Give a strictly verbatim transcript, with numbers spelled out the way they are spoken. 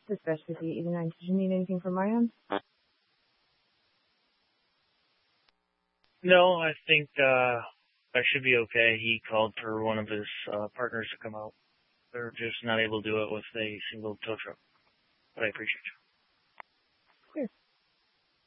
Dispatch fifty eighty-nine. Did you need anything from my end? No, I think uh, I should be okay. He called for one of his uh, partners to come out. They're just not able to do it with a single tow truck. But I appreciate you. Sure.